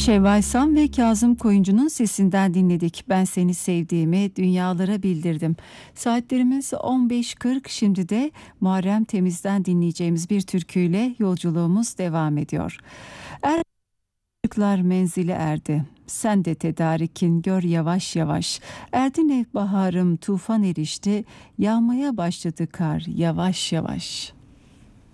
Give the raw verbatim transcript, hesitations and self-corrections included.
Şevval Sam ve Kazım Koyuncu'nun sesinden dinledik. Ben seni sevdiğimi dünyalara bildirdim. Saatlerimiz on beş kırk, şimdi de Muharrem Temiz'den dinleyeceğimiz bir türküyle yolculuğumuz devam ediyor. Ercikler menzili erdi. Sen de tedarikin gör yavaş yavaş. Erdin ev baharım tufan erişti. Yağmaya başladı kar yavaş yavaş.